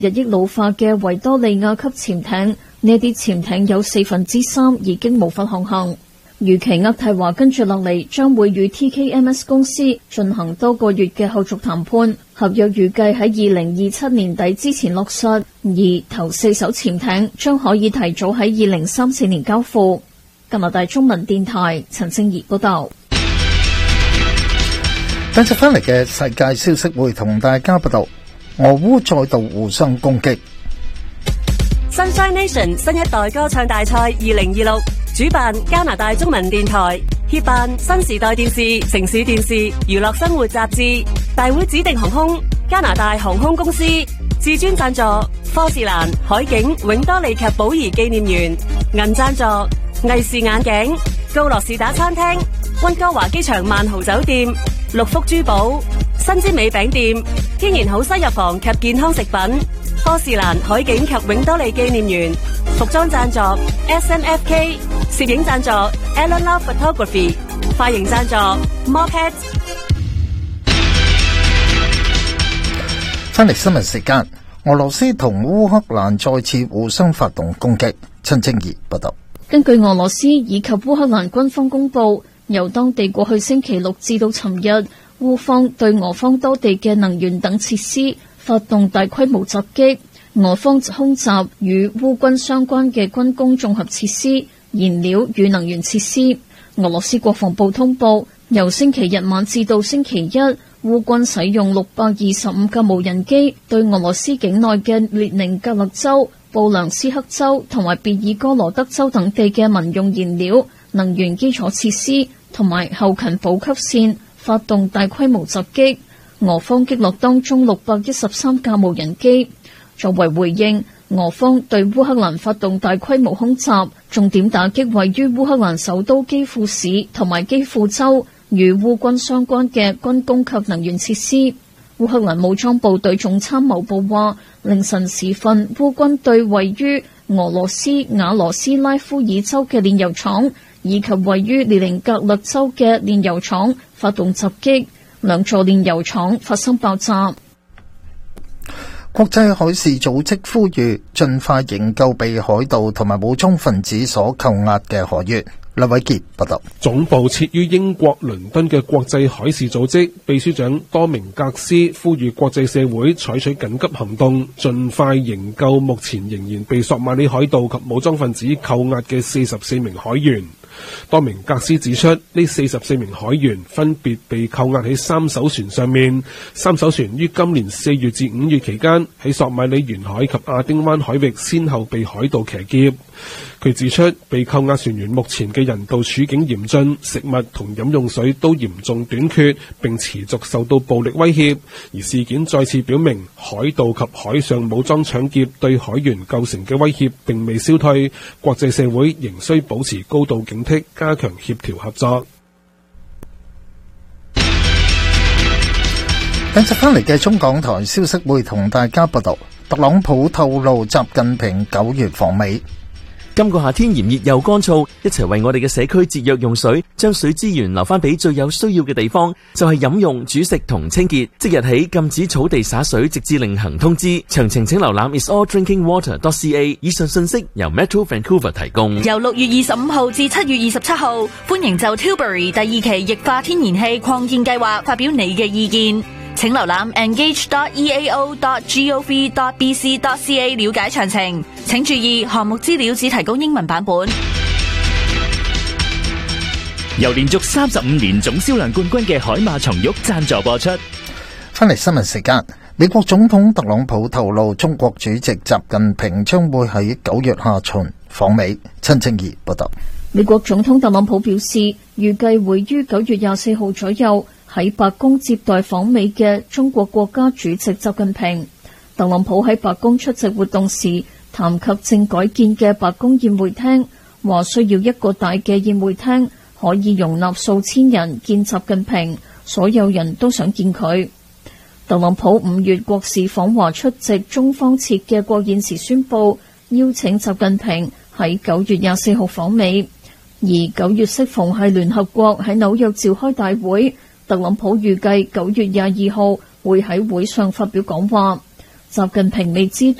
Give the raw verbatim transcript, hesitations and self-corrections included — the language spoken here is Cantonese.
日益老化嘅維多利亞級潛艇，呢啲潛艇有四分之三已經無法航行。預期渥太華跟住落嚟將會與 T K M S 公司進行多個月嘅後續談判，合約預計喺二零二七年底之前落實，而頭四艘潛艇將可以提早喺二零三四年交付。加拿大中文電台陳靜怡報道。 等陣翻嚟嘅世界消息會同大家報道，俄烏再度互相攻擊。 Sunshine Nation 新一代歌唱大賽二零二六主辦加拿大中文電台，協辦新時代電視、城市電視、娛樂生活雜誌。大會指定航空加拿大航空公司，至尊贊助科士蘭、海景、永多利及寶儀紀念園，銀贊助藝視眼鏡、高樂士打餐廳、溫哥華機場萬豪酒店、六福珠寶、新之美餅店、天然好西藥房及健康食品。科士蘭、海景及永多利紀念園，服裝贊助 S M F K， 攝影贊助 Alan Love Photography， 髮型贊助 Moped。 翻嚟新聞時間，俄羅斯同烏克蘭再次互相發動攻擊。陳靜怡報道。 根據俄羅斯以及烏克蘭軍方公佈，由當地過去星期六至到尋日，烏方對俄方多地嘅能源等設施發動大規模襲擊，俄方空襲與烏軍相關嘅軍工綜合設施、燃料與能源設施。俄羅斯國防部通報，由星期日晚至到星期一，烏軍使用六百二十五架無人機對俄羅斯境內嘅列寧格勒州、布良斯克州同埋別爾哥羅德州等地嘅民用燃料、能源基礎設施同埋後勤補給線發動大規模襲擊。俄方擊落當中六百一十三架無人機。作為回應，俄方對烏克蘭發動大規模空襲，重點打擊位於烏克蘭首都基輔市同埋基輔州與烏軍相關嘅軍工及能源設施。烏克蘭武裝部隊總參謀部話，凌晨時分，烏軍對位於俄羅斯瓦羅斯拉夫爾州嘅煉油廠以及位於列寧格勒州嘅煉油廠發動襲擊。兩座煉油廠發生爆炸。 國際海事組織呼籲盡快營救被海盜同埋武裝分子所扣押嘅海員。劉偉傑報道。 總部設於英國倫敦嘅國際海事組織秘書長多明格斯呼籲國際社會採取緊急行動，盡快營救目前仍然被索馬里海盜及武裝分子扣押嘅四十四名海員。多明格斯指出，呢四十四名海員分別被扣押喺三艘船上面，三艘船於今年四月至五月期間喺索馬里沿海及亞丁灣海域先後被海盜騎劫。佢指出，被扣押船員目前嘅人道處境嚴峻，食物同飲用水都嚴重短缺，並持續受到暴力威脅。而事件再次表明，海盜及海上武裝搶劫對海員構成嘅威脅並未消退，國際社會仍需保持高度警惕，加強協調合作。 等陣翻嚟嘅中港台消息會同大家報道，特朗普透露習近平九月訪美。 今個夏天炎熱又乾燥，一齊為我哋嘅社區節約用水，將水資源留翻俾最有需要嘅地方，就係飲用、煮食同清潔。即日起禁止草地灑水，直至另行通知。詳情請瀏覽 is all drinking water dot c a。以上信息由 Metro Vancouver 提供。 由六月二十五號至七月二十七號，歡迎就 Tilbury 第二期液化天然氣擴建計劃發表你嘅意見。請瀏覽 engage dot e a o dot gov dot b c dot c a 了解詳情。請注意，項目資料只提供英文版本。 由連續三十五年總銷量冠軍嘅海馬松玉贊助播出。 翻嚟新聞時間，美國總統特朗普透露，中國主席習近平將會喺九月下旬訪美。陳靜怡報道。 美國總統特朗普表示，預計會於九月廿四號左右喺白宮接待訪美嘅中國國家主席習近平。特朗普喺白宮出席活動時談及正改建嘅白宮宴會廳，話需要一個大嘅宴會廳，可以容納數千人見習近平，所有人都想見佢。特朗普五月國事訪華出席中方設嘅國宴時宣布，邀請習近平喺九月廿四號訪美，而九月適逢係聯合國喺紐約召開大會，特朗普預計九月廿二號會喺會上發表講話。 習近平未知